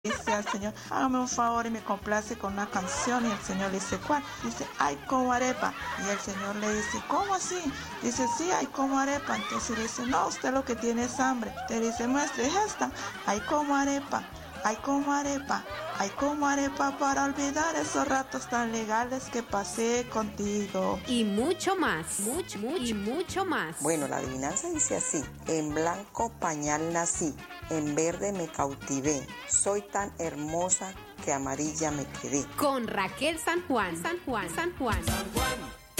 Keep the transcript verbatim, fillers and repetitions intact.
dice al Señor, hágame un favor y me complace con una canción, y el Señor le dice, ¿cuál? Dice, ay, como arepa. Y el Señor le dice, ¿cómo así? Dice, sí, hay como arepa. Entonces le dice, no, usted lo que tiene es hambre. Te dice, muestre, es esta, hay como arepa, hay como arepa, hay como arepa para olvidar esos ratos tan legales que pasé contigo. Y mucho más, mucho, mucho, y mucho más. Bueno, la adivinanza dice así, en blanco pañal nací, en verde me cautivé, soy tan hermosa que amarilla me quedé. Con Raquel San Juan, San Juan, San Juan. San Juan.